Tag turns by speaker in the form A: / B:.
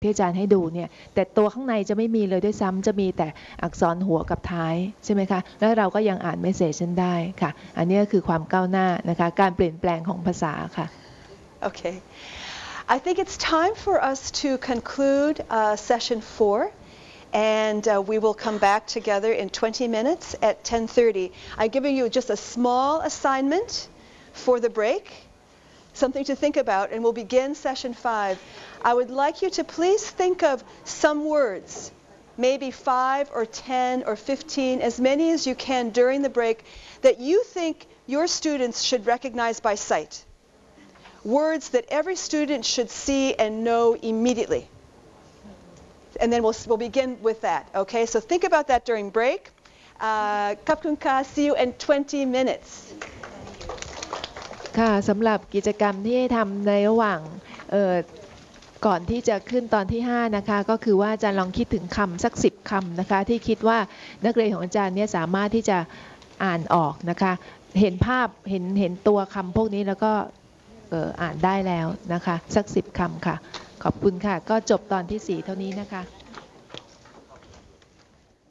A: ที่อาจารย์ให้ดูเนี่ยแต่ตัวข้างในจะไม่มีเลยด้วยซ้ำจะมีแต่อักษรหัวกับท้ายใช่ไหมคะแล้วเราก็ยังอ่านเมสเซจนั้นได้ค่ะอันนี้คือความก้าวหน้านะคะการเปลี่ยนแปลงของภาษาค่ะ
B: Okay. I think it's time for us to conclude session 4. And we will come back together in 20 minutes at 10:30. I'm giving you just a small assignment for the break, something to think about, and we'll begin session 5. I would like you to please think of some words, maybe 5 or 10 or 15, as many as you can during the break, that you think your students should recognize by sight. Words that every student should see and know immediately. And then we'll begin with that, okay? So think about that during break. Kapkunka, see you in 20 minutes.
A: ค่ะสำหรับกิจกรรมที่ทำในระหว่างก่อนที่จะขึ้นตอนที่5นะคะก็คือว่าอาจารย์ลองคิดถึงคำสัก10คำนะคะที่คิดว่านักเรียนของอาจารย์เนี่ยสามารถที่จะอ่านออกนะคะเห็นภาพเห็นตัวคำพวกนี้แล้วก็อ่านได้แล้วนะคะสัก10คำค่ะขอบคุณค่ะก็จบตอนที่4เท่านี้นะคะ